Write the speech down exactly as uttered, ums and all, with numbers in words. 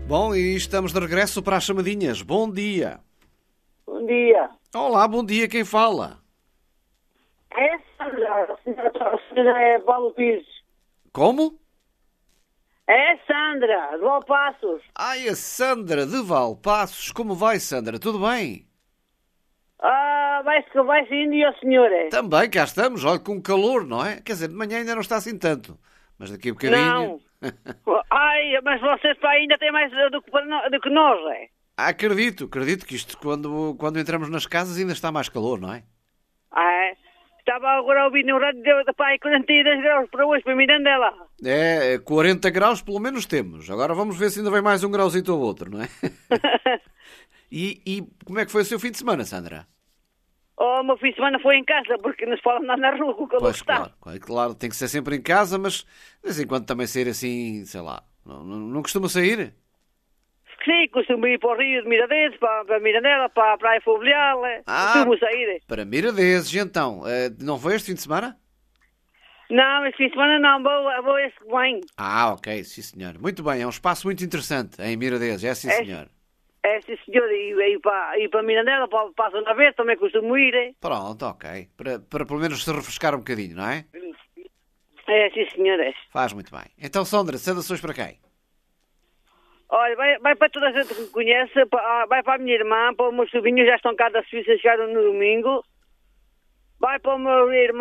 Bom, e estamos de regresso para as chamadinhas. Bom dia. Bom dia. Olá, bom dia. Quem fala? É Sandra. A senhora, a senhora é Paulo Pires. Como? É Sandra, de Valpassos. Ai, a Sandra de Valpassos. Como vai, Sandra? Tudo bem? Ah, vai-se vai indo e o senhor é? Também, cá estamos. Olha, com calor, não é? Quer dizer, de manhã ainda não está assim tanto. Mas daqui a bocadinho... Não. Ai, mas vocês para ainda têm mais do que, para no- do que nós, é? Ah, acredito, acredito que isto, quando, quando entramos nas casas, ainda está mais calor, não é? Ah, é? Estava agora a ouvir no rádio de, de pai quarenta e dois graus para hoje, para Mirandela. É, é, quarenta graus pelo menos temos. Agora vamos ver se ainda vem mais um grauzito ou outro, não é? E, e como é que foi o seu fim de semana, Sandra? Oh, o meu fim de semana foi em casa, porque nos pode andar na rua com o calor Pois, que está. claro, claro, claro, tem que ser sempre em casa, mas de vez em quando também sair assim, sei lá, não, não, não costuma sair? Sim, costumo ir para o Rio de Miradentes, para, para Mirandela, para a Praia Fluvial. é. Ah. Costumo sair. Para Miradeses, então, eh, não foi este fim de semana? Não, este fim de semana não, vou, vou este que vem. Ah, ok, sim senhor. Muito bem, é um espaço muito interessante em Miradeses, é sim É. senhor. É, sim senhor, e, e, para, e para Mirandela, para, para a Zona Verde, também costumo ir. é. Pronto, ok. Para, para pelo menos se refrescar um bocadinho, não é? É, sim senhor, é. Faz muito bem. Então, Sandra, saudações para quem? Olha, vai, vai para toda a gente que me conhece, para, vai para a minha irmã, para os meus sobrinhos, já estão cá da Suíça, chegaram no domingo. Vai para o meu irmão.